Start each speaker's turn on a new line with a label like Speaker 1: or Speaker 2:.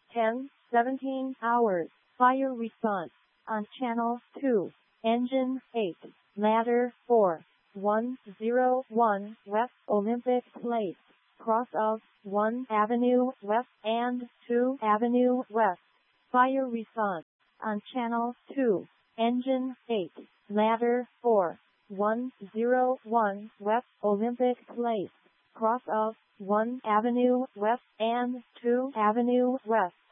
Speaker 1: 10:17 hours. Fire response on Channel 2. Engine 8. Ladder 4. 101 West Olympic Place. Cross of 1 Avenue West and 2 Avenue West. Fire response on Channel 2. Engine 8. Ladder 4. 101 West Olympic Place. Cross of 1 Avenue West and 2 Avenue West.